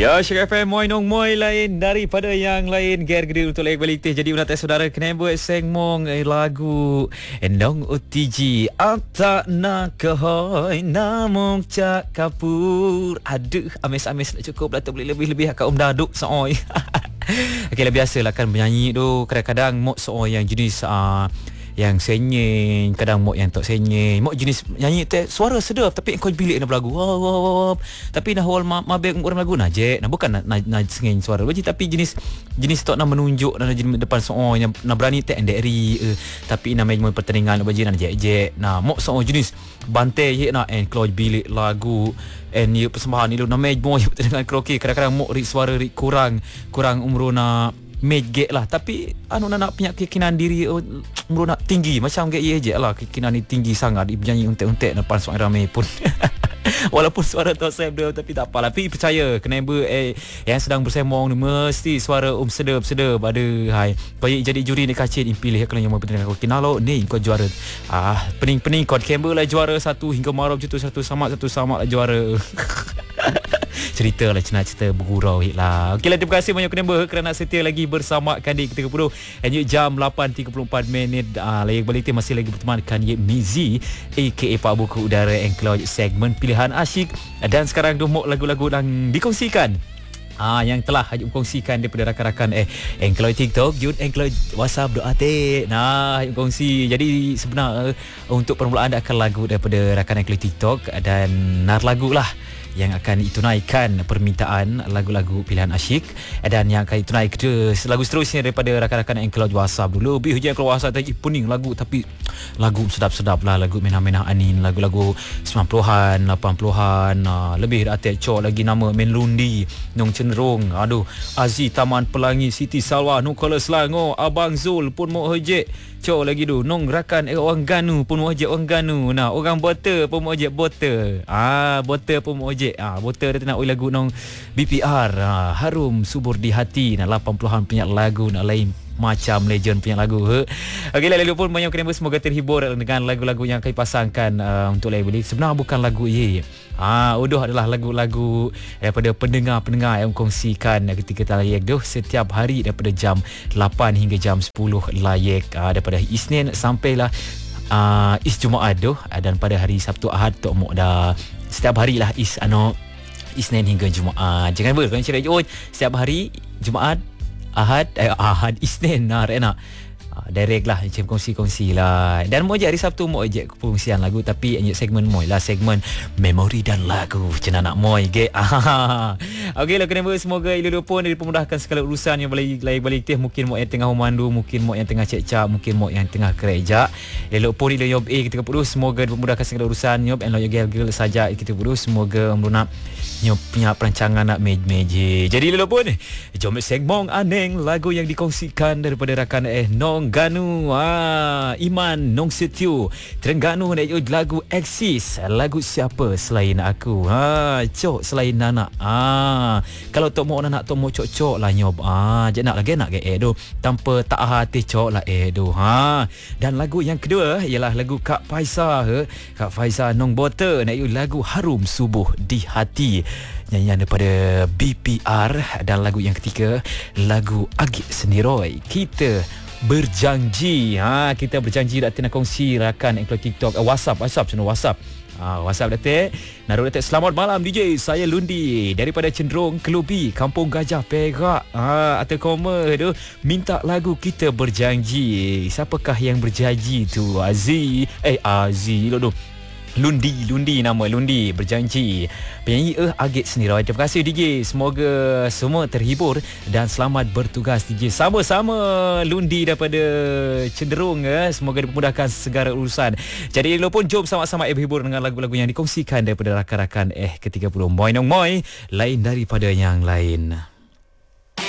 Ya, Syek FM Moy Nong Moy lain daripada yang lain. Ger gede untuk lagu kualiti. Jadi menata saudara kena buat sengmong lagu Endong OTG Ata nak kehoy namong cak kapur. Aduh, amis-amis nak cukup lah tak boleh lebih-lebih akak daduk seoi. Okey lah, biasalah kan menyanyi tu kadang-kadang mok seoi yang jenis yang senyeng, kadang mok yang tak senyeng, mok jenis nyanyi tu suara sedap tapi kau bilik nak lagu tapi nah wal mabek orang lagu nah je nah bukan nak sengeng suara baji tapi jenis tak nak menunjuk nak jenis depan soong yang nak berani tak enderi tapi nak main pertandingan baji nak je nah mok soong jenis bantai je nak kau bilik lagu ya persembahan ni lu nak main pertandingan karaoke kadang-kadang mok suara kurang umur nak mejek lah tapi nak punya keyakinan diri nak tinggi macam kayak je lah keyakinan ni tinggi sangat bernyanyi untek-untek depan suara ramai pun walaupun suara tak sedap tapi tak apalah tapi percaya kena yang sedang bersemong ni mesti suara sedap ada hai baik jadi juri ni kacit pilih kalau yang mau pertandingan kau kinalo ni kau juara pening kau Campbell lah juara 1 hingga Marab jutu 1 sama lah juara cerita lah cerita bergurau lah. Okeylah, terima kasih banyak kena kerana setia lagi bersama Kandik 30 Kandik jam 8.34 minit. Layak balik masih lagi berteman Kandik Mizi aka Pak Buku Udara Encloj segmen pilihan asyik dan sekarang domok lagu-lagu yang dikongsikan yang telah kongsikan daripada rakan-rakan Encloj TikTok, Jun Encloj WhatsApp doa te. Nah, kongsi. Jadi sebenarnya untuk permulaan akan lagu daripada rakan Encloj TikTok dan nar lagu lah yang akan ditunaikan permintaan lagu-lagu pilihan asyik dan yang akan ditunaikan lagu seterusnya daripada rakan-rakan Encloj WhatsApp dulu. Lebih hujan keluar WhatsApp tadi pening lagu tapi lagu sedap-sedap lah, lagu menah-menah anin, lagu-lagu 90-an 80-an lebih atek cok lagi nama Menlundi Nong Cenderung, aduh Aziz Taman Pelangi, Siti Salwa Nukala Selangor, Abang Zul pun mau hejek cok lagi tu nong rakan orang Ganu pun mau hejek orang Ganu, nah orang Boter pun mau hejek Boter, Boter pun mau hejek Boter dia nak lagu nong BPR Harum Subur di Hati, nah 80-an punya lagu nak lain macam legend punya lagu. Okeylah, lalu pun banyak kena semoga terhibur dengan lagu-lagu yang kami pasangkan untuk label ini. Sebenarnya bukan lagu udah adalah lagu-lagu daripada pendengar-pendengar yang kongsikan ketika kita layak tu setiap hari daripada jam 8 hingga jam 10 layak daripada Isnin sampailah Jumaat tu dan pada hari Sabtu Ahad tu mau dah setiap hari lah Isnin hingga Jumaat. Jangan kau cerita setiap hari Jumaat Ahad Isnin enak direct lah macam kongsi-kongsi lah dan mau je hari Sabtu mau je kongsian lagu tapi segmen moi lah segmen memori dan lagu cina nak moi ke okey lah kena semoga ilu pun dipermudahkan segala urusan yang balik teh mungkin mau yang tengah memandu mungkin mau yang tengah cek-cak mungkin mau yang tengah kerja ilu pun ilu yob kita perlu semoga dipermudahkan segala urusan yob and loyal saja kita perlu semoga nak nyo punya perancangan nak meje. Jadi ilu pun jom segmong aneng lagu yang dikongsikan daripada rakan Nong Ganu Iman Nong Setiu Terengganu lagu Exist, lagu siapa selain aku cok selain Nana kalau tok mau nak tok mau cok lah nyob je nak lagi nak ke tu tanpa tak hati cok lah tu dan lagu yang kedua ialah lagu Kak Faizah Nong Boter lagu Harum Subuh di Hati nyanyian daripada BPR dan lagu yang ketiga lagu Agit Seniroy Kita Berjanji. Kita berjanji nak kongsi rakan Encloj TikTok WhatsApp datuk naruh datuk selamat malam DJ saya Lundi daripada Cenderung Kelubi Kampung Gajah Perak atau koma tu minta lagu Kita Berjanji. Siapakah yang berjanji tu? Aziz tu Lundi nama Lundi berjanji penyanyi Agit Seniroy. Terima kasih DJ, semoga semua terhibur dan selamat bertugas DJ. Sama-sama Lundi daripada Cenderung semoga dipermudahkan segala urusan. Jadi lo pun jom sama-sama berhibur dengan lagu-lagu yang dikongsikan daripada rakan-rakan ke-30 Moy Nong Moy lain daripada yang lain.